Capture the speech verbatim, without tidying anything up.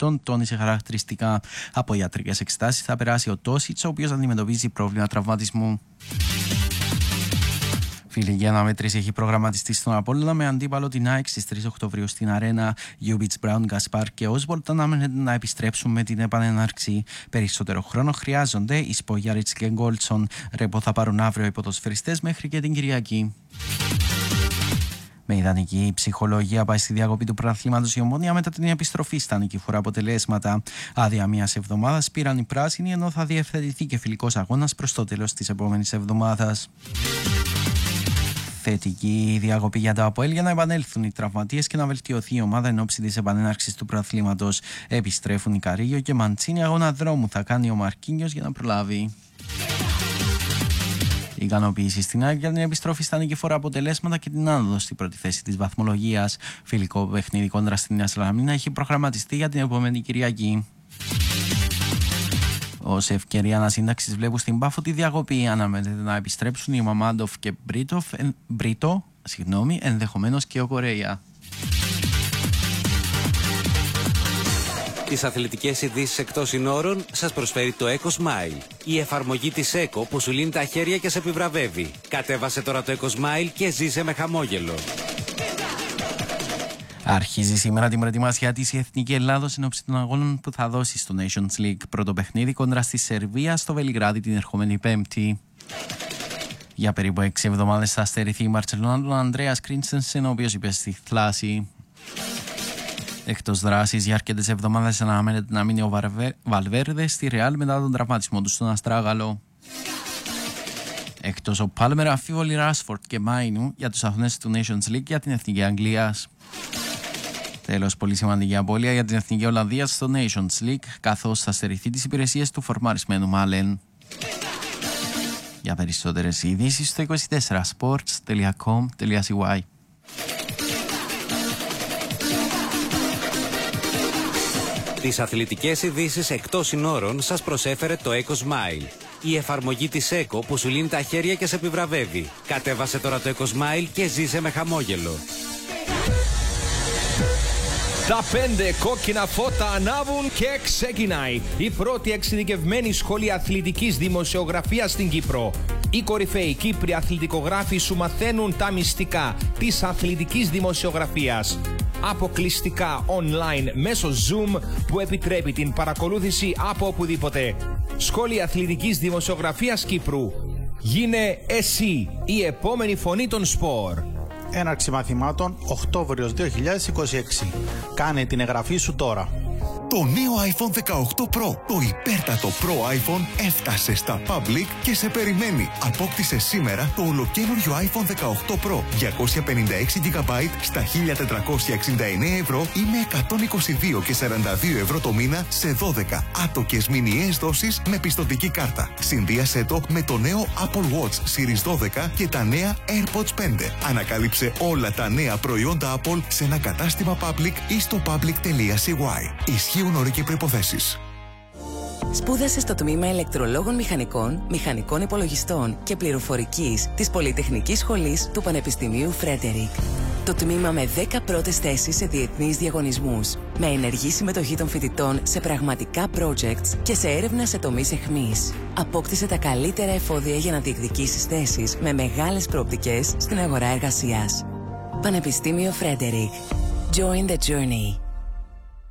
ετών, τόνισε χαρακτηριστικά. Από ιατρικές εξετάσεις θα περάσει ο Τόσιτς, ο οποίος αντιμετωπίζει πρόβλημα τραυματισμού. Φιλική αναμέτρηση έχει προγραμματιστεί στον Απόλλωνα με αντίπαλο την ΑΕΚ στις τρεις Οκτωβρίου στην Αρένα. Γιούμπιτς, Μπράουν, Γκασπάρ και Όσβολτ αναμένεται να επιστρέψουν με την επανέναρξη. Περισσότερο χρόνο χρειάζονται οι Σπογιάριτς και Γκόλτσον. Ρεπό θα πάρουν αύριο οι ποδοσφαιριστές μέχρι και την Κυριακή. Με ιδανική ψυχολογία πάει στη διακοπή του πρωταθλήματος η Ομόνοια μετά την επιστροφή στα νικηφόρα αποτελέσματα. Άδεια μιας εβδομάδας πήραν οι πράσινοι, ενώ θα διευθετηθεί και φιλικός αγώνας προς το τέλος της επόμενης εβδομάδας. Θετική διακοπή για το ΑΠΟΕΛ για να επανέλθουν οι τραυματίες και να βελτιωθεί η ομάδα εν ώψη της επανέναρξης του πρωταθλήματος. Επιστρέφουν οι Καρίγιο και Μαντσίνη, αγώνα δρόμου θα κάνει ο Μαρκίνιος για να προλάβει. Η ικανοποίηση στην ΑΕΚ για την επιστροφή στα νικηφόρα αποτελέσματα και την άνοδο στην πρώτη θέση της βαθμολογίας. Φιλικό παιχνίδι κόντρα στην Νέα Σαλαμίνα έχει προγραμματιστεί για την επόμενη Κυριακή. Ως ευκαιρία ανασύνταξης βλέπουν στην Πάφο τη διακοπή. Αναμένεται να επιστρέψουν οι Μαμάντοφ και Μπρίτοφ, εν, Μπρίτο, συγγνώμη, ενδεχομένως και ο Κορέια. Τις αθλητικές ειδήσεις εκτός συνόρων σας προσφέρει το EcoSmile. Η εφαρμογή της Eco που σου λύνει τα χέρια και σε επιβραβεύει. Κατέβασε τώρα το EcoSmile και ζήσε με χαμόγελο. Αρχίζει σήμερα την προετοιμασία της η Εθνική Ελλάδος εν ώψη των αγώνων που θα δώσει στο Nations League. Πρώτο παιχνίδι κόντρα στη Σερβία στο Βελιγράδι την ερχόμενη Πέμπτη. Για περίπου έξι εβδομάδες θα στερηθεί η Μπαρτσελόνα τον Ανδρέας Κρίνστενσεν, ο οποίος υπέστη θλάση. Εκτός δράσης για αρκετές εβδομάδες αναμένεται να μείνει ο Βαλβέρδε στη Ρεάλ μετά τον τραυματισμό του στον Αστράγαλο. Εκτός ο Πάλμερ, αμφίβολοι Ράσφορντ και Μάινου για τους αγώνες του Nations League για την Εθνική Αγγλίας. Τέλος, πολύ σημαντική απώλεια για την Εθνική Ολλανδία στο Nations League, καθώς θα στερηθεί τις υπηρεσίες του φορμαρισμένου Μάλεν. Για περισσότερες ειδήσεις στο είκοσι τέσσερα sports τελεία com τελεία c y. Τις αθλητικές ειδήσεις εκτός συνόρων σας προσέφερε το EcoSmile. Η εφαρμογή της Eco που σου λύνει τα χέρια και σε επιβραβεύει. Κατέβασε τώρα το EcoSmile και ζήσε με χαμόγελο. Τα πέντε κόκκινα φώτα ανάβουν και ξεκινάει η πρώτη εξειδικευμένη σχολή αθλητικής δημοσιογραφίας στην Κύπρο. Οι κορυφαίοι Κύπροι αθλητικογράφοι σου μαθαίνουν τα μυστικά της αθλητικής δημοσιογραφίας. Αποκλειστικά online μέσω Zoom που επιτρέπει την παρακολούθηση από οπουδήποτε. Σχολή αθλητικής δημοσιογραφίας Κύπρου. Γίνε εσύ η επόμενη φωνή των σπορ. Έναρξη μαθημάτων Οκτώβριος δύο χιλιάδες είκοσι έξι. Κάνε την εγγραφή σου τώρα. Το νέο άιφον δεκαοκτώ Pro, το υπέρτατο Pro iPhone, έφτασε στα Public και σε περιμένει. Απόκτησε σήμερα το ολοκαίνουργιο άιφον δεκαοκτώ Pro, διακόσια πενήντα έξι τζι μπι στα χίλια τετρακόσια εξήντα εννέα ευρώ ή με εκατόν είκοσι δύο και σαράντα δύο ευρώ το μήνα σε δώδεκα άτοκες μηνιαίες δόσεις με πιστωτική κάρτα. Συνδύασέ το με το νέο Apple Watch Series δώδεκα και τα νέα AirPods πέντε. Ανακάλυψε όλα τα νέα προϊόντα Apple σε ένα κατάστημα Public ή στο public τελεία c y. Ισχύουν όροι και προϋποθέσεις. Σπούδασε στο τμήμα ηλεκτρολόγων μηχανικών, μηχανικών υπολογιστών και πληροφορικής της Πολυτεχνικής Σχολής του Πανεπιστημίου Φρέντερικ. Το τμήμα με δέκα πρώτες θέσεις σε διεθνείς διαγωνισμούς, με ενεργή συμμετοχή των φοιτητών σε πραγματικά projects και σε έρευνα σε τομείς αιχμής. Απόκτησε τα καλύτερα εφόδια για να διεκδικήσεις θέσεις με μεγάλες προοπτικές στην αγορά εργασίας. Πανεπιστήμιο Φρέντερικ. Join the journey.